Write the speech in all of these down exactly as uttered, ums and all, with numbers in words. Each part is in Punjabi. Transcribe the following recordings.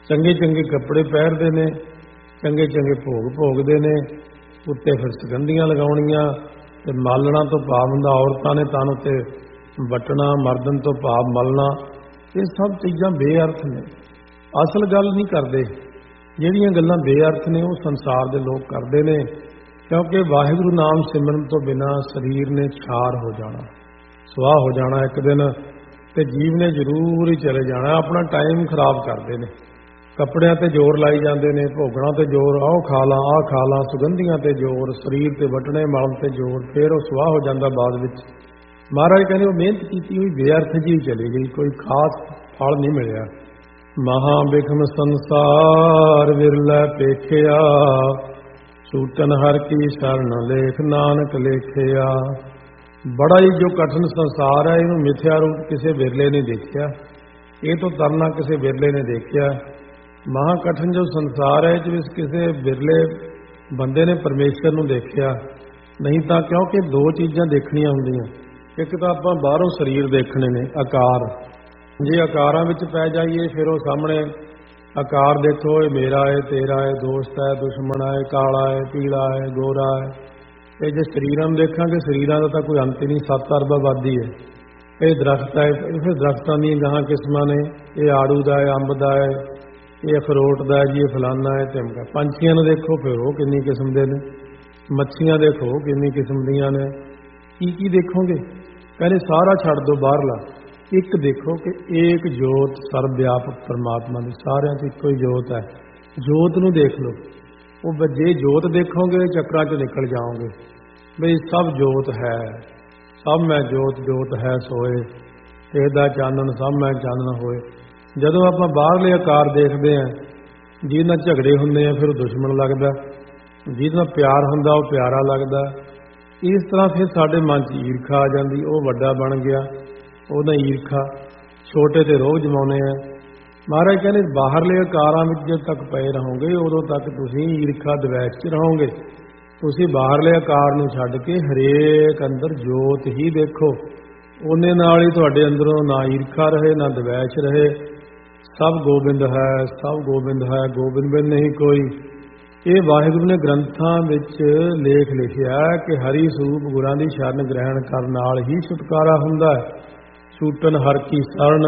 ਚੰਗੇ ਚੰਗੇ ਕੱਪੜੇ ਪਹਿਨਦੇ ਨੇ, ਚੰਗੇ ਚੰਗੇ ਭੋਗ ਭੋਗਦੇ ਨੇ, ਉੱਤੇ ਫਿਰ ਸੁਗੰਧੀਆਂ ਲਗਾਉਣੀਆਂ ਤੇ ਮਾਲਣਾ ਤੋਂ ਭਾਵ ਹੁੰਦਾ ਔਰਤਾਂ ਨੇ ਤਨ ਉੱਤੇ ਵੱਟਣਾ, ਮਰਦਨ ਤੋਂ ਭਾਵ ਮਲਣਾ। ਇਹ ਸਭ ਚੀਜ਼ਾਂ ਬੇਅਰਥ ਨੇ, ਅਸਲ ਗੱਲ ਨਹੀਂ ਕਰਦੇ। ਜਿਹੜੀਆਂ ਗੱਲਾਂ ਬੇਅਰਥ ਨੇ ਉਹ ਸੰਸਾਰ ਦੇ ਲੋਕ ਕਰਦੇ ਨੇ, ਕਿਉਂਕਿ ਵਾਹਿਗੁਰੂ ਨਾਮ ਸਿਮਰਨ ਤੋਂ ਬਿਨਾਂ ਸਰੀਰ ਨੇ ਛਾਰ ਹੋ ਜਾਣਾ, ਸੁਆਹ ਹੋ ਜਾਣਾ ਇੱਕ ਦਿਨ, ਤੇ ਜੀਵ ਨੇ ਜ਼ਰੂਰ ਹੀ ਚਲੇ ਜਾਣਾ। ਆਪਣਾ ਟਾਈਮ ਖਰਾਬ ਕਰਦੇ ਨੇ, ਕੱਪੜਿਆਂ ਤੇ ਜ਼ੋਰ ਲਾਈ ਜਾਂਦੇ ਨੇ, ਭੋਗਣਾ ਤੇ ਜ਼ੋਰ, ਆਹ ਖਾ ਲਾਂ ਆਹ ਖਾ ਲਾਂ, ਸੁਗੰਧੀਆਂ ਤੇ ਜ਼ੋਰ, ਸਰੀਰ ਤੇ ਵੱਟਣੇ ਮਲਣ ਤੇ ਜ਼ੋਰ, ਫਿਰ ਉਹ ਸੁਆਹ ਹੋ ਜਾਂਦਾ ਬਾਅਦ ਵਿੱਚ। ਮਹਾਰਾਜ ਕਹਿੰਦੇ ਉਹ ਮਿਹਨਤ ਕੀਤੀ ਹੋਈ ਬੇਅਰਥ ਜੀ ਚਲੀ ਗਈ, ਕੋਈ ਖਾਸ ਫਲ ਨਹੀਂ ਮਿਲਿਆ। ਮਹਾਂ ਬਿਖਮ ਸੰਸਾਰ ਵਿਰਲਾ ਪੇਖਿਆ, ਛੂਟਨ ਹਰ ਕੀ ਸ਼ਰਨ ਲੇਖ ਨਾਨਕ ਲੇਖਿਆ। ਬੜਾ ਹੀ ਜੋ ਕਠਿਨ ਸੰਸਾਰ ਹੈ, ਇਹਨੂੰ ਮਿਥਿਆ ਰੂਪ ਕਿਸੇ ਵਿਰਲੇ ਨੇ ਦੇਖਿਆ, ਇਹ ਤੋਂ ਤਰਨਾ ਕਿਸੇ ਵਿਰਲੇ ਨੇ ਦੇਖਿਆ। ਮਹਾ ਕਠਿਨ ਜੋ ਸੰਸਾਰ ਹੈ, ਇਹ ਵਿੱਚ ਕਿਸੇ ਵਿਰਲੇ ਬੰਦੇ ਨੇ ਪਰਮੇਸ਼ਰ ਨੂੰ ਦੇਖਿਆ ਨਹੀਂ। ਤਾਂ ਕਿਉਂਕਿ ਦੋ ਚੀਜ਼ਾਂ ਦੇਖਣੀਆਂ ਹੁੰਦੀਆਂ, ਇੱਕ ਤਾਂ ਆਪਾਂ ਬਾਹਰੋਂ ਸਰੀਰ ਦੇਖਣੇ ਨੇ, ਆਕਾਰ। ਜੇ ਆਕਾਰਾਂ ਵਿੱਚ ਪੈ ਜਾਈਏ ਫਿਰ ਉਹ ਸਾਹਮਣੇ ਆਕਾਰ ਦੇਖੋ, ਇਹ ਮੇਰਾ ਹੈ, ਤੇਰਾ ਹੈ, ਦੋਸਤ ਹੈ, ਦੁਸ਼ਮਣ ਹੈ, ਕਾਲਾ ਹੈ, ਪੀਲਾ ਹੈ, ਗੋਰਾ ਹੈ। ਇਹ ਜੇ ਸਰੀਰਾਂ ਨੂੰ ਦੇਖਾਂਗੇ, ਸਰੀਰਾਂ ਦਾ ਤਾਂ ਕੋਈ ਅੰਤ ਹੀ ਨਹੀਂ, ਸੱਤ ਅਰਬ ਆਬਾਦੀ ਹੈ। ਇਹ ਦਰਖਤ ਹੈ, ਇਹ ਦਰਖਤਾਂ ਦੀਆਂ ਗਾਹਾਂ ਕਿਸਮਾਂ ਨੇ, ਇਹ ਆੜੂ ਦਾ ਹੈ, ਅੰਬ ਦਾ ਹੈ, ਇਹ ਅਖਰੋਟ ਦਾ ਹੈ ਜੀ, ਇਹ ਫਲਾਨਾ ਹੈ, ਧਮਕਾ। ਪੰਛੀਆਂ ਨੂੰ ਦੇਖੋ ਫਿਰ ਉਹ ਕਿੰਨੀ ਕਿਸਮ ਦੇ ਨੇ, ਮੱਛੀਆਂ ਦੇਖੋ ਕਿੰਨੀ ਕਿਸਮ ਦੀਆਂ ਨੇ। ਕੀ ਕੀ ਦੇਖੋਗੇ? ਕਹਿੰਦੇ ਸਾਰਾ ਛੱਡ ਦਿਓ ਬਾਹਰਲਾ, ਇੱਕ ਦੇਖੋ ਕਿ ਏਕ ਜੋਤ ਸਰਬ ਵਿਆਪਕ ਪਰਮਾਤਮਾ ਦੀ, ਸਾਰਿਆਂ 'ਚ ਇੱਕੋ ਹੀ ਜੋਤ ਹੈ। ਜੋਤ ਨੂੰ ਦੇਖ ਲਓ। ਉਹ ਜੇ ਜੋਤ ਦੇਖੋਗੇ ਚੱਕਰਾਂ 'ਚ ਨਿਕਲ ਜਾਓਗੇ, ਬਈ ਸਭ ਜੋਤ ਹੈ, ਸਭ ਮੈਂ ਜੋਤ, ਜੋਤ ਹੈ ਸੋਏ, ਇਹਦਾ ਚਾਨਣ ਸਭ ਮੈਂ ਚਾਨਣ ਹੋਏ। ਜਦੋਂ ਆਪਾਂ ਬਾਹਰਲੇ ਆਕਾਰ ਦੇਖਦੇ ਹਾਂ, ਜਿਹਦੇ ਨਾਲ ਝਗੜੇ ਹੁੰਦੇ ਆ ਫਿਰ ਉਹ ਦੁਸ਼ਮਣ ਲੱਗਦਾ, ਜਿਹਦੇ ਨਾਲ ਪਿਆਰ ਹੁੰਦਾ ਉਹ ਪਿਆਰਾ ਲੱਗਦਾ। ਇਸ ਤਰ੍ਹਾਂ ਫਿਰ ਸਾਡੇ ਮਨ 'ਚ ਈਰਖਾ ਆ ਜਾਂਦੀ, ਉਹ ਵੱਡਾ ਬਣ ਗਿਆ, ਉਹਦਾ ਈਰਖਾ। ਛੋਟੇ ਤੇ ਰੋਹ ਜਮਾਉਂਦੇ ਆ। ਮਹਾਰਾਜ ਕਹਿੰਦੇ ਬਾਹਰਲੇ ਆਕਾਰਾਂ ਵਿੱਚ ਜਦ ਤੱਕ ਪਏ ਰਹੋਗੇ ਉਦੋਂ ਤੱਕ ਤੁਸੀਂ ਈਰਖਾ ਦਵੈਸ਼ 'ਚ ਰਹੋਗੇ। ਤੁਸੀਂ ਬਾਹਰਲੇ ਆਕਾਰ ਨੂੰ ਛੱਡ ਕੇ ਹਰੇਕ ਅੰਦਰ ਜੋਤ ਹੀ ਦੇਖੋ, ਉਹਨੇ ਨਾਲ ਹੀ ਤੁਹਾਡੇ ਅੰਦਰੋਂ ਨਾ ਈਰਖਾ ਰਹੇ ਨਾ ਦਵੈਸ਼ ਰਹੇ। ਸਭ ਗੋਬਿੰਦ ਹੈ, ਸਭ ਗੋਬਿੰਦ ਹੈ, ਗੋਬਿੰਦ ਬਿਨ ਨਹੀਂ ਕੋਈ। ਇਹ ਵਾਹਿਗੁਰੂ ਨੇ ਗ੍ਰੰਥਾਂ ਵਿੱਚ ਲੇਖ ਲਿਖਿਆ ਕਿ ਹਰੀ ਸਰੂਪ ਗੁਰਾਂ ਦੀ ਸ਼ਰਨ ਗ੍ਰਹਿਣ ਕਰਨ ਨਾਲ ਹੀ ਛੁਟਕਾਰਾ ਹੁੰਦਾ ਹੈ। ਛੂਟਨ ਹਰ ਕੀ ਸ਼ਰਨ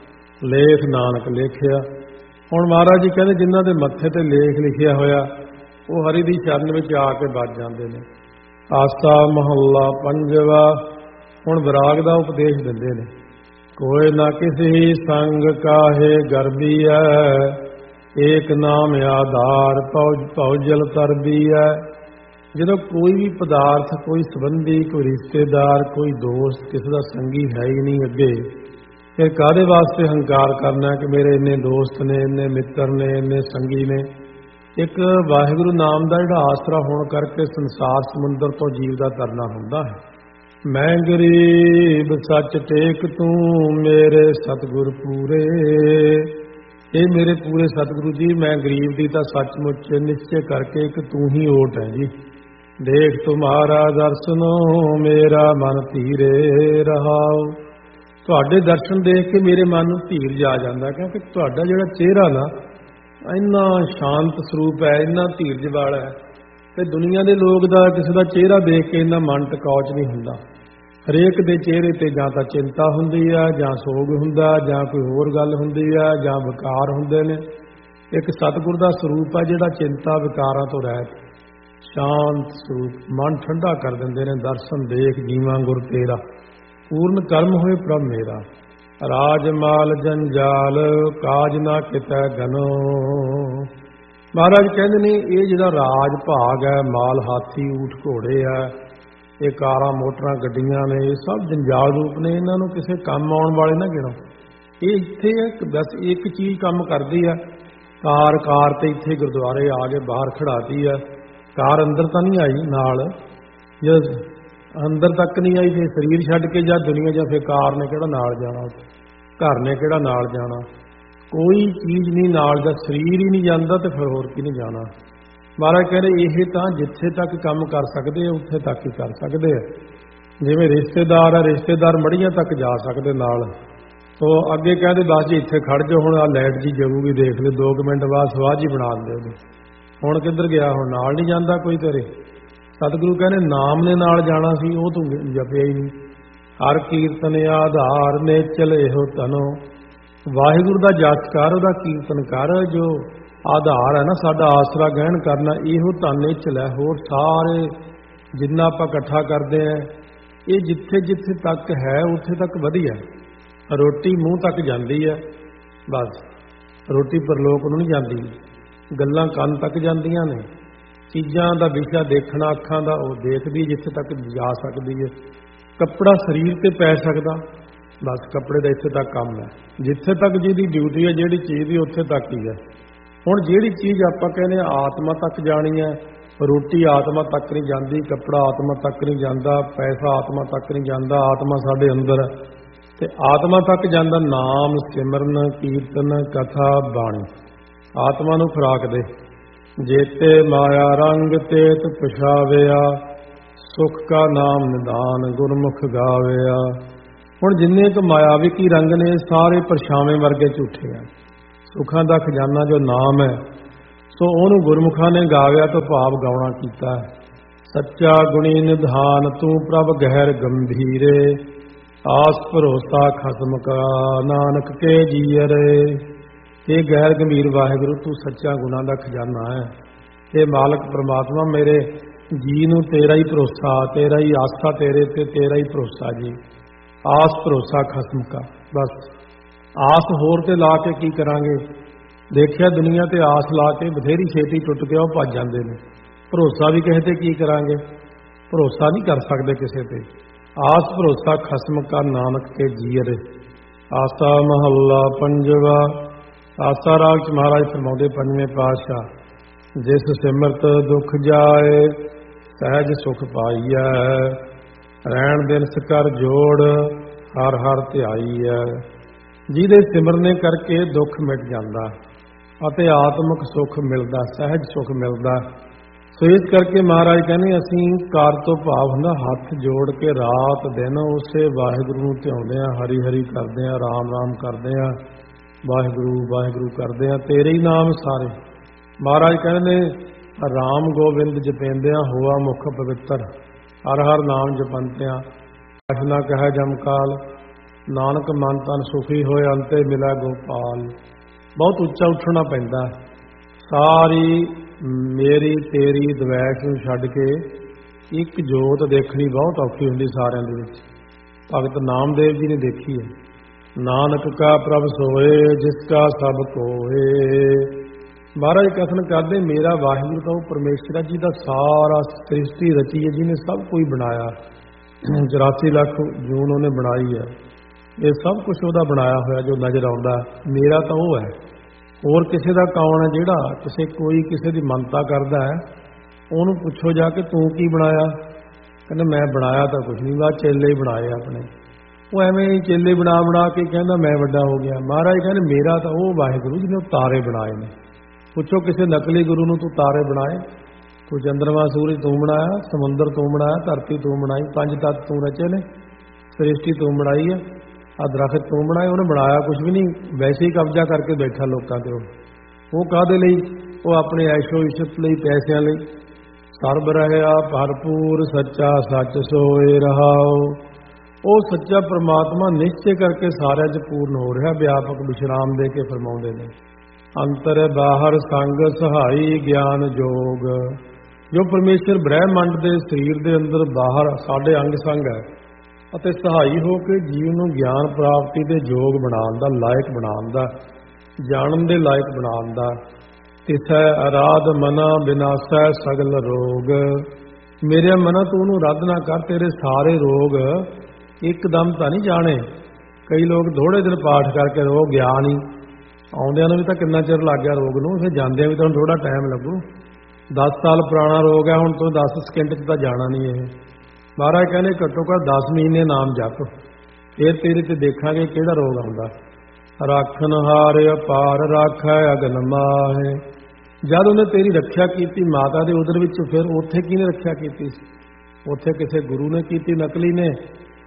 ਲੇਖ ਨਾਨਕ ਲੇਖਿਆ। ਹੁਣ ਮਹਾਰਾਜ ਜੀ ਕਹਿੰਦੇ ਜਿਨ੍ਹਾਂ ਦੇ ਮੱਥੇ ਤੇ ਲੇਖ ਲਿਖਿਆ ਹੋਇਆ ਉਹ ਹਰੀ ਦੀ ਸ਼ਰਨ ਵਿੱਚ ਆ ਕੇ ਵੱਜ ਜਾਂਦੇ ਨੇ। ਆਸਾ ਮਹੱਲਾ ਪੰਜਵਾ। ਹੁਣ ਵਿਰਾਗ ਦਾ ਉਪਦੇਸ਼ ਦਿੰਦੇ ਨੇ। ਕੋਈ ਨਾ ਕਿਸੇ ਸੰਗ ਕਾਹੇ ਗਰਬੀ ਹੈ, ਏਕ ਨਾਮ ਆਧਾਰ ਪਉ ਪਉ ਜਲ ਤਰਬੀ ਹੈ। ਜਦੋਂ ਕੋਈ ਵੀ ਪਦਾਰਥ, ਕੋਈ ਸੰਬੰਧੀ, ਕੋਈ ਰਿਸ਼ਤੇਦਾਰ, ਕੋਈ ਦੋਸਤ ਕਿਸੇ ਦਾ ਸੰਗੀ ਹੈ ਹੀ ਨਹੀਂ ਅੱਗੇ, ਫਿਰ ਕਾਹਦੇ ਵਾਸਤੇ ਹੰਕਾਰ ਕਰਨਾ ਕਿ ਮੇਰੇ ਇੰਨੇ ਦੋਸਤ ਨੇ, ਇੰਨੇ ਮਿੱਤਰ ਨੇ, ਇੰਨੇ ਸੰਗੀ ਨੇ। ਇੱਕ ਵਾਹਿਗੁਰੂ ਨਾਮ ਦਾ ਜਿਹੜਾ ਆਸਰਾ ਹੋਣ ਕਰਕੇ ਸੰਸਾਰ ਸਮੁੰਦਰ ਤੋਂ ਜੀਵ ਦਾ ਤਰਨਾ ਹੁੰਦਾ ਹੈ। ਮੈਂ ਗਰੀਬ ਸੱਚ ਟੇਕ ਤੂੰ ਮੇਰੇ ਸਤਿਗੁਰ ਪੂਰੇ। ਇਹ ਮੇਰੇ ਪੂਰੇ ਸਤਿਗੁਰੂ ਜੀ, ਮੈਂ ਗਰੀਬ ਦੀ ਤਾਂ ਸੱਚਮੁੱਚ ਨਿਸ਼ਚੈ ਕਰਕੇ ਇੱਕ ਤੂੰ ਹੀ ਓਟ ਹੈ ਜੀ। ਦੇਖ ਤੁਮਾਰਾ ਦਰਸ਼ਨੋ ਮੇਰਾ ਮਨ ਧੀਰੇ ਰਹਾਉ। ਤੁਹਾਡੇ ਦਰਸ਼ਨ ਦੇਖ ਕੇ ਮੇਰੇ ਮਨ ਨੂੰ ਧੀਰਜ ਆ ਜਾਂਦਾ, ਕਿਉਂਕਿ ਤੁਹਾਡਾ ਜਿਹੜਾ ਚਿਹਰਾ ਨਾ ਇੰਨਾ ਸ਼ਾਂਤ ਸਰੂਪ ਹੈ, ਇੰਨਾ ਧੀਰਜ ਵਾਲਾ ਹੈ ਤੇ ਦੁਨੀਆ ਦੇ ਲੋਕ ਦਾ ਕਿਸੇ ਦਾ ਚਿਹਰਾ ਦੇਖ ਕੇ ਇੰਨਾ ਮਨ ਟਿਕਾਉ ਨਹੀਂ ਹੁੰਦਾ। ਹਰੇਕ ਦੇ ਚਿਹਰੇ ਤੇ ਜਾਂ ਤਾਂ ਚਿੰਤਾ ਹੁੰਦੀ ਆ, ਜਾਂ ਸੋਗ ਹੁੰਦਾ, ਜਾਂ ਕੋਈ ਹੋਰ ਗੱਲ ਹੁੰਦੀ ਆ, ਜਾਂ ਵਿਕਾਰ ਹੁੰਦੇ ਨੇ। ਇੱਕ ਸਤਿਗੁਰ ਦਾ ਸਰੂਪ ਆ ਜਿਹੜਾ ਚਿੰਤਾ ਵਿਕਾਰਾਂ ਤੋਂ ਰਹਿਤ, ਸ਼ਾਂਤ ਸਰੂਪ, ਮਨ ਠੰਡਾ ਕਰ ਦਿੰਦੇ ਨੇ। ਦਰਸ਼ਨ ਦੇਖ ਜੀਵਾਂ ਗੁਰ ਤੇਰਾ, ਪੂਰਨ ਕਰਮ ਹੋਏ ਪ੍ਰਭ ਮੇਰਾ। ਰਾਜ ਮਾਲ ਜੰਜਾਲ ਕਾਜ ਨਾ ਕਿਤੈ ਗਨੋ। ਮਹਾਰਾਜ ਕਹਿੰਦੇ ਨੇ ਇਹ ਜਿਹੜਾ ਰਾਜ ਭਾਗ ਹੈ, ਮਾਲ ਹਾਥੀ ਊਠ ਘੋੜੇ ਆ, ਇਹ ਕਾਰਾਂ ਮੋਟਰਾਂ ਗੱਡੀਆਂ ਨੇ, ਇਹ ਸਭ ਜੰਜਾਲ ਰੂਪ ਨੇ, ਇਹਨਾਂ ਨੂੰ ਕਿਸੇ ਕੰਮ ਆਉਣ ਵਾਲੇ ਨਾ ਗਿਣੋ। ਇਹ ਇੱਥੇ ਹੈ ਬਸ ਇੱਕ ਚੀਜ਼ ਕੰਮ ਕਰਦੀ ਆ। ਕਾਰ ਕਾਰ ਤੇ ਇੱਥੇ ਗੁਰਦੁਆਰੇ ਆ ਕੇ ਬਾਹਰ ਖੜਾਤੀ ਆ। ਕਾਰ ਅੰਦਰ ਤਾਂ ਨਹੀਂ ਆਈ ਨਾਲ, ਜਦ ਅੰਦਰ ਤੱਕ ਨਹੀਂ ਆਈ ਫਿਰ ਸਰੀਰ ਛੱਡ ਕੇ ਜਾਂ ਦੁਨੀਆ, ਜਾਂ ਫਿਰ ਕਾਰ ਨੇ ਕਿਹੜਾ ਨਾਲ ਜਾਣਾ, ਘਰ ਨੇ ਕਿਹੜਾ ਨਾਲ ਜਾਣਾ, ਕੋਈ ਚੀਜ਼ ਨਹੀਂ ਨਾਲ। ਜਦ ਸਰੀਰ ਹੀ ਨਹੀਂ ਜਾਂਦਾ ਤੇ ਫਿਰ ਹੋਰ ਕੀ ਨਹੀਂ ਜਾਣਾ। ਮਹਾਰਾਜ ਕਹਿੰਦੇ ਇਹ ਤਾਂ ਜਿੱਥੇ ਤੱਕ ਕੰਮ ਕਰ ਸਕਦੇ ਆ ਉੱਥੇ ਤੱਕ ਹੀ ਕਰ ਸਕਦੇ ਆ। ਜਿਵੇਂ ਰਿਸ਼ਤੇਦਾਰ ਆ, ਰਿਸ਼ਤੇਦਾਰ ਮੜੀਆਂ ਤੱਕ ਜਾ ਸਕਦੇ ਨਾਲ, ਸੋ ਅੱਗੇ ਕਹਿੰਦੇ ਬਸ ਜੀ ਇੱਥੇ ਖੜ ਜਾਓ, ਹੁਣ ਆ ਲਾਈਟ ਜੀ ਜਗੂਗੀ, ਦੇਖ ਲਿਓ ਦੋ ਕੁ ਮਿੰਟ ਬਾਅਦ ਸਵਾਹ ਜੀ ਬਣਾ ਦਿੰਦੇ ਉਹਦੀ। ਹੁਣ ਕਿੱਧਰ ਗਿਆ, ਹੁਣ ਨਾਲ ਨਹੀਂ ਜਾਂਦਾ ਕੋਈ ਤੇਰੇ। ਸਤਿਗੁਰੂ ਕਹਿੰਦੇ ਨਾਮ ਨੇ ਨਾਲ ਜਾਣਾ ਸੀ, ਉਹ ਤੂੰ ਜਪਿਆ ਹੀ ਨਹੀਂ। ਹਰ ਕੀਰਤਨ ਆਧਾਰ ਨੇ ਚਲੇ ਹੋ ਤਨੋ, ਵਾਹਿਗੁਰੂ ਦਾ ਜਸ ਕਰ, ਉਹਦਾ ਕੀਰਤਨ ਕਰ। ਜੋ ਆਧਾਰ ਹੈ ਨਾ ਸਾਡਾ, ਆਸਰਾ ਗ੍ਰਹਿਣ ਕਰਨਾ, ਇਹੋ ਧਨ ਚਲੇ। ਹੋਰ ਸਾਰੇ ਜਿੰਨਾ ਆਪਾਂ ਇਕੱਠਾ ਕਰਦੇ ਹਾਂ, ਇਹ ਜਿੱਥੇ ਜਿੱਥੇ ਤੱਕ ਹੈ ਉੱਥੇ ਤੱਕ ਵਧੀਆ। ਰੋਟੀ ਮੂੰਹ ਤੱਕ ਜਾਂਦੀ ਹੈ ਬਸ, ਰੋਟੀ ਪਰਲੋਕ ਨੂੰ ਨਹੀਂ ਜਾਂਦੀ। ਗੱਲਾਂ ਕੰਨ ਤੱਕ ਜਾਂਦੀਆਂ ਨੇ, ਚੀਜ਼ਾਂ ਦਾ ਵਿਸ਼ਾ ਦੇਖਣਾ ਅੱਖਾਂ ਦਾ, ਉਹ ਦੇਖਦੀ ਜਿੱਥੇ ਤੱਕ ਜਾ ਸਕਦੀ ਹੈ। ਕੱਪੜਾ ਸਰੀਰ ਤੇ ਪੈ ਸਕਦਾ, ਬਸ ਕੱਪੜੇ ਦਾ ਇੱਥੇ ਤੱਕ ਕੰਮ ਹੈ। ਜਿੱਥੇ ਤੱਕ ਜਿਹਦੀ ਡਿਊਟੀ ਹੈ, ਜਿਹੜੀ ਚੀਜ਼ ਦੀ, ਉੱਥੇ ਤੱਕ ਹੀ ਹੈ। ਹੁਣ ਜਿਹੜੀ ਚੀਜ਼ ਆਪਾਂ ਕਹਿੰਦੇ ਹਾਂ ਆਤਮਾ ਤੱਕ ਜਾਣੀ ਹੈ, ਰੋਟੀ ਆਤਮਾ ਤੱਕ ਨਹੀਂ ਜਾਂਦੀ, ਕੱਪੜਾ ਆਤਮਾ ਤੱਕ ਨਹੀਂ ਜਾਂਦਾ, ਪੈਸਾ ਆਤਮਾ ਤੱਕ ਨਹੀਂ ਜਾਂਦਾ। ਆਤਮਾ ਸਾਡੇ ਅੰਦਰ, ਤੇ ਆਤਮਾ ਤੱਕ ਜਾਂਦਾ ਨਾਮ ਸਿਮਰਨ ਕੀਰਤਨ ਕਥਾ ਬਾਣੀ। ਆਤਮਾ ਨੂੰ ਖੁਰਾਕ ਦੇ। ਜੇਤੇ ਮਾਇਆ ਰੰਗ ਤੇਤ ਪਛਾਵਿਆ, ਸੁਖ ਕਾ ਨਾਮ ਨਿਦਾਨ ਗੁਰਮੁਖ ਗਾਵਿਆ। ਹੁਣ ਜਿੰਨੇ ਕੁ ਮਾਇਆਵੀ ਕੀ ਰੰਗ ਨੇ, ਸਾਰੇ ਪਰਛਾਵੇਂ ਵਰਗੇ ਝੂਠੇ ਆ। ਸੁੱਖਾਂ ਦਾ ਖਜ਼ਾਨਾ ਜੋ ਨਾਮ ਹੈ, ਸੋ ਉਹਨੂੰ ਗੁਰਮੁਖਾਂ ਨੇ ਗਾਵਿਆ ਤੋਂ ਭਾਵ ਗਾਉਣਾ ਕੀਤਾ ਹੈ। ਸੱਚਾ ਗੁਣੀ ਨਿਧਾਨ ਤੂੰ ਪ੍ਰਭ ਗਹਿਰ ਗੰਭੀਰੇ, ਆਸ ਭਰੋਸਾ ਖਸਮ ਕਾ ਨਾਨਕ ਕੇ ਜੀਅਰੇ। ਇਹ ਗੈਰ ਗੰਭੀਰ ਵਾਹਿਗੁਰੂ ਤੂੰ ਸੱਚਾ ਗੁਣਾਂ ਦਾ ਖਜ਼ਾਨਾ ਹੈ। ਇਹ ਮਾਲਕ ਪ੍ਰਮਾਤਮਾ ਮੇਰੇ ਜੀ ਨੂੰ ਤੇਰਾ ਹੀ ਭਰੋਸਾ, ਤੇਰਾ ਹੀ ਆਸਾ, ਤੇਰੇ ਤੇ ਤੇਰਾ ਹੀ ਭਰੋਸਾ ਜੀ। ਆਸ ਭਰੋਸਾ ਖਸਮ ਕਾ, ਬਸ ਆਸ ਹੋਰ ਤੇ ਲਾ ਕੇ ਕੀ ਕਰਾਂਗੇ। ਦੇਖਿਆ ਦੁਨੀਆ ਤੇ ਆਸ ਲਾ ਕੇ ਬਥੇਰੀ ਛੇਤੀ ਟੁੱਟ ਕੇ ਉਹ ਭੱਜ ਜਾਂਦੇ ਨੇ। ਭਰੋਸਾ ਵੀ ਕਿਸੇ ਤੇ ਕੀ ਕਰਾਂਗੇ, ਭਰੋਸਾ ਨਹੀਂ ਕਰ ਸਕਦੇ ਕਿਸੇ ਤੇ। ਆਸ ਭਰੋਸਾ ਖਸਮ ਕਾ ਨਾਨਕ ਕੇ ਜੀਅਰੇ। ਆਸਾ ਮਹੱਲਾ ਪੰਜਵਾ। ਆਸਾ ਰਾਗ ਚ ਮਹਾਰਾਜ ਫਰਮਾਉਂਦੇ ਪੰਜਵੇਂ ਪਾਤਸ਼ਾਹ, ਜਿਸ ਸਿਮਰਤ ਦੁੱਖ ਜਾਏ ਸਹਿਜ ਸੁਖ ਪਾਈਐ, ਰਹਿਣ ਦਿਨਸ ਕਰ ਜੋੜ ਹਰ ਹਰ ਧਿਆਈਐ। ਜਿਹਦੇ ਸਿਮਰਨੇ ਕਰਕੇ ਦੁੱਖ ਮਿਟ ਜਾਂਦਾ ਅਤੇ ਆਤਮਿਕ ਸੁੱਖ ਮਿਲਦਾ, ਸਹਿਜ ਸੁੱਖ ਮਿਲਦਾ। ਸੋ ਇਸ ਕਰਕੇ ਮਹਾਰਾਜ ਕਹਿੰਦੇ ਅਸੀਂ ਕਾਰ ਤੋਂ ਭਾਵ ਹੁੰਦਾ ਹੱਥ ਜੋੜ ਕੇ ਰਾਤ ਦਿਨ ਉਸੇ ਵਾਹਿਗੁਰੂ ਨੂੰ ਧਿਆਉਂਦੇ ਹਾਂ, ਹਰੀ ਹਰੀ ਕਰਦੇ ਹਾਂ, ਰਾਮ ਰਾਮ ਕਰਦੇ ਹਾਂ, ਵਾਹਿਗੁਰੂ ਵਾਹਿਗੁਰੂ ਕਰਦੇ ਹਾਂ, ਤੇਰੇ ਹੀ ਨਾਮ ਸਾਰੇ। ਮਹਾਰਾਜ ਕਹਿੰਦੇ ਨੇ ਰਾਮ ਗੋਬਿੰਦ ਜਪੇਂਦਿਆਂ ਹੋਆ ਮੁਖ ਪਵਿੱਤਰ, ਹਰ ਹਰ ਨਾਮ ਜਪੰਤਿਆਂ ਅਸ਼ ਨਾ ਕਹਿ ਜਮਕਾਲ, ਨਾਨਕ ਮਨ ਤਨ ਸੁਖੀ ਹੋਏ ਅੰਤੇ ਮਿਲਾ ਗੋਪਾਲ। ਬਹੁਤ ਉੱਚਾ ਉੱਠਣਾ ਪੈਂਦਾ। ਸਾਰੀ ਮੇਰੀ ਤੇਰੀ ਦਵੈਸ਼ ਨੂੰ ਛੱਡ ਕੇ ਇੱਕ ਜੋਤ ਦੇਖਣੀ ਬਹੁਤ ਔਖੀ ਹੁੰਦੀ ਸਾਰਿਆਂ ਦੇ ਵਿੱਚ। ਭਗਤ ਨਾਮਦੇਵ ਜੀ ਨੇ ਦੇਖੀ ਹੈ। ਨਾਨਕ ਕਾ ਪ੍ਰਭ ਸੋਏ ਜਿਸ ਕਾ ਸਭ ਕੋਏ। ਮਹਾਰਾਜ ਕਥਨ ਕਰਦੇ ਮੇਰਾ ਵਾਹਿਗੁਰੂ ਤਾਂ ਉਹ ਪਰਮੇਸ਼ਰ ਜੀ ਦਾ ਸਾਰਾ ਸ੍ਰਿਸ਼ਟੀ ਰਚੀ ਹੈ, ਜਿਹਨੇ ਸਭ ਕੁਝ ਬਣਾਇਆ। ਚੁਰਾਸੀ ਲੱਖ ਜੂਨ ਉਹਨੇ ਬਣਾਈ ਹੈ। ਇਹ ਸਭ ਕੁਝ ਉਹਦਾ ਬਣਾਇਆ ਹੋਇਆ ਜੋ ਨਜ਼ਰ ਆਉਂਦਾ। ਮੇਰਾ ਤਾਂ ਉਹ ਹੈ, ਹੋਰ ਕਿਸੇ ਦਾ ਕੌਣ ਹੈ ਜਿਹੜਾ ਕਿਸੇ ਕੋਈ ਕਿਸੇ ਦੀ ਮੰਨਤਾ ਕਰਦਾ ਹੈ। ਉਹਨੂੰ ਪੁੱਛੋ ਜਾ ਕੇ ਤੂੰ ਕੀ ਬਣਾਇਆ, ਕਹਿੰਦਾ ਮੈਂ ਬਣਾਇਆ ਤਾਂ ਕੁਝ ਨਹੀਂ, ਬਸ ਚੇਲੇ ਹੀ ਬਣਾਏ ਆਪਣੇ। ਉਹ ਐਵੇਂ ਹੀ ਚੇਲੇ ਬਣਾ ਬਣਾ ਕੇ ਕਹਿੰਦਾ ਮੈਂ ਵੱਡਾ ਹੋ ਗਿਆ। ਮਹਾਰਾਜ ਕਹਿੰਦੇ ਮੇਰਾ ਤਾਂ ਉਹ ਵਾਹਿਗੁਰੂ ਜਿਹਨੇ ਤਾਰੇ ਬਣਾਏ ਨੇ। ਪੁੱਛੋ ਕਿਸੇ ਨਕਲੀ ਗੁਰੂ ਨੂੰ ਤੂੰ ਤਾਰੇ ਬਣਾਏ, ਤੂੰ ਚੰਦਰਮਾ ਸੂਰਜ ਤੂੰ ਬਣਾਇਆ, ਸਮੁੰਦਰ ਤੂੰ ਬਣਾਇਆ, ਧਰਤੀ ਤੂੰ ਬਣਾਈ, ਪੰਜ ਤੱਤ ਤੂੰ ਰਚੇ ਨੇ, ਸ੍ਰਿਸ਼ਟੀ ਤੂੰ ਬਣਾਈ ਹੈ, ਆ ਦਰਖਤ ਤੂੰ ਬਣਾਏ। ਉਹਨੇ ਬਣਾਇਆ ਕੁਝ ਵੀ ਨਹੀਂ, ਵੈਸੇ ਹੀ ਕਬਜ਼ਾ ਕਰਕੇ ਬੈਠਾ ਲੋਕਾਂ ਤੇ। ਉਹ ਉਹ ਕਾਹਦੇ ਲਈ? ਉਹ ਆਪਣੇ ਐਸ਼ੋ ਇਸ਼ਤ ਲਈ, ਪੈਸਿਆਂ ਲਈ। ਸਰਬ ਰਹਿਆ ਭਰਪੂਰ ਸੱਚਾ ਸੱਚ ਸੋਏ ਰਹਾਓ। ਉਹ ਸੱਚਾ ਪ੍ਰਮਾਤਮਾ ਨਿਸ਼ਚੈ ਕਰਕੇ ਸਾਰਿਆਂ 'ਚ ਪੂਰਨ ਹੋ ਰਿਹਾ, ਵਿਆਪਕ ਵਿਸ਼ਰਾਮ ਦੇ ਕੇ ਫਰਮਾਉਂਦੇ ਨੇ। ਅੰਤਰ ਬਾਹਰ ਸੰਗ ਸਹਾਈ ਗਿਆਨ ਜੋਗ। ਜੋ ਪਰਮੇਸ਼ਰ ਬ੍ਰਹਿਮੰਡ ਦੇ ਸਰੀਰ ਦੇ ਅੰਦਰ ਬਾਹਰ ਸਾਡੇ ਅੰਗ ਸੰਗ ਹੈ ਅਤੇ ਸਹਾਈ ਹੋ ਕੇ ਜੀਵ ਨੂੰ ਗਿਆਨ ਪ੍ਰਾਪਤੀ ਦੇ ਯੋਗ ਬਣਾਉਣ ਦਾ, ਲਾਇਕ ਬਣਾਉਣ ਦਾ, ਜਾਣਨ ਦੇ ਲਾਇਕ ਬਣਾਉਣ ਦਾ। ਤਿਸੈ ਅਰਾਧ ਮਨਾ ਵਿਨਾਸ਼ੈ ਸਗਲ ਰੋਗ। ਮੇਰੇ ਮਨਾ ਤੂੰ ਉਹਨੂੰ ਰੱਦ ਨਾ ਕਰ, ਤੇਰੇ ਸਾਰੇ ਰੋਗ ਇੱਕਦਮ ਤਾਂ ਨਹੀਂ ਜਾਣੇ। ਕਈ ਲੋਕ ਥੋੜੇ ਦਿਨ ਪਾਠ ਕਰਕੇ ਰੋਗ ਗਿਆ ਨਹੀਂ, ਆਉਂਦਿਆਂ ਨੂੰ ਵੀ ਤਾਂ ਕਿੰਨਾ ਚਿਰ ਲੱਗ ਗਿਆ ਰੋਗ ਨੂੰ, ਫਿਰ ਜਾਂਦਿਆਂ ਵੀ ਤਾਂ ਹੁਣ ਥੋੜਾ ਟਾਈਮ ਲੱਗੂ। ਦਸ ਸਾਲ ਪੁਰਾਣਾ ਰੋਗ ਹੈ, ਹੁਣ ਤੋਂ ਦਸ ਸਕਿੰਟ 'ਚ ਤਾਂ ਜਾਣਾ ਨਹੀਂ ਇਹ। ਮਹਾਰਾਜ ਕਹਿੰਦੇ ਘੱਟੋ ਘੱਟ ਦਸ ਮਹੀਨੇ ਨਾਮ ਜਪ, ਫਿਰ ਤੇਰੇ ਤੇ ਦੇਖਾਂਗੇ ਕਿਹੜਾ ਰੋਗ ਆਉਂਦਾ। ਰਾਖਣ ਹਾਰ ਅਪਾਰ ਰਾਖੈ ਅਗਨ ਮਾਹੇ। ਜਦ ਉਹਨੇ ਤੇਰੀ ਰੱਖਿਆ ਕੀਤੀ ਮਾਤਾ ਦੇ ਉਦਰ ਵਿੱਚ, ਫਿਰ ਉੱਥੇ ਕਿਹਨੇ ਰੱਖਿਆ ਕੀਤੀ ਸੀ? ਉੱਥੇ ਕਿਸੇ ਗੁਰੂ ਨੇ ਕੀਤੀ, ਨਕਲੀ ਨੇ?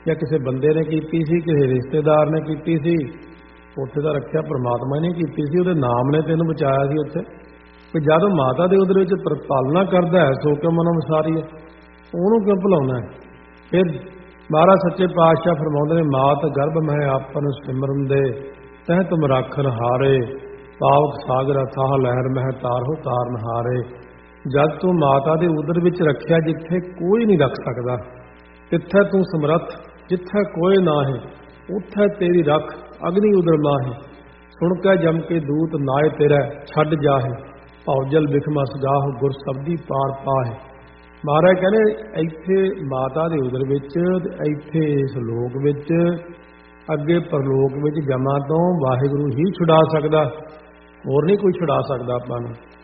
ਜਾਂ ਕਿਸੇ ਬੰਦੇ ਨੇ ਕੀਤੀ ਸੀ, ਕਿਸੇ ਰਿਸ਼ਤੇਦਾਰ ਨੇ ਕੀਤੀ ਸੀ, ਉੱਥੇ ਤਾਂ ਰੱਖਿਆ ਪਰਮਾਤਮਾ ਨੇ ਕੀਤੀ ਸੀ, ਉਹਦੇ ਨਾਮ ਨੇ ਤੈਨੂੰ ਬਚਾਇਆ ਸੀ ਉੱਥੇ। ਕਿ ਜਦ ਮਾਤਾ ਦੇ ਉਦਰ ਵਿੱਚ ਪ੍ਰਪਾਲਣਾ ਕਰਦਾ ਹੈ ਸੋ ਕਿਉ ਮਨੋ ਵਿਸਾਰੀ ਹੈ, ਉਹਨੂੰ ਕਿਉਂ ਭੁਲਾਉਣਾ ਹੈ। ਫਿਰ ਮਹਾਰਾਜ ਸੱਚੇ ਪਾਤਸ਼ਾਹ ਫਰਮਾਉਂਦੇ ਨੇ, ਮਾਤ ਗਰਭ ਮਹਿ ਆਪਨ ਸਿਮਰਨ ਦੇ ਤਹਿ ਤੁਮ ਰਾਖਨ ਹਾਰੇ, ਪਾਵਕ ਸਾਗਰ ਅਥਾਹ ਲਹਿਰ ਮਹਿ ਤਾਰਹੁ ਤਾਰਨ ਹਾਰੇ। ਜਦ ਤੂੰ ਮਾਤਾ ਦੇ ਉਦਰ ਵਿੱਚ ਰੱਖਿਆ ਜਿੱਥੇ ਕੋਈ ਨਹੀਂ ਰੱਖ ਸਕਦਾ, ਤਿੱਥੈ ਤੂੰ ਸਮਰੱਥ ਜਿੱਥੇ ਕੋਈ ਨਾ ਹੈ, ਉੱਥੇ ਤੇਰੀ ਰੱਖ ਅਗਨੀ ਉਦਰ ਮਾਹੇ। ਸੁਣ ਕੇ ਜਮ ਕੇ ਦੂਤ ਨਾਏ ਤੇਰਾ ਛੱਡ ਜਾਹੇ, ਭਉਜਲ ਬਿਖਮਸ ਗਾਹ ਗੁਰ ਸਬਦੀ ਪਾਰ ਪਾਹੇ। ਮਹਾਰਾਜ ਕਹਿੰਦੇ ਇੱਥੇ ਮਾਤਾ ਦੇ ਉਦਰ ਵਿੱਚ, ਇੱਥੇ ਇਸ ਲੋਕ ਵਿੱਚ, ਅੱਗੇ ਪਰਲੋਕ ਵਿੱਚ ਜਮਾਂ ਤੋਂ ਵਾਹਿਗੁਰੂ ਹੀ ਛੁਡਾ ਸਕਦਾ, ਹੋਰ ਨਹੀਂ ਕੋਈ ਛੁਡਾ ਸਕਦਾ ਆਪਾਂ ਨੂੰ।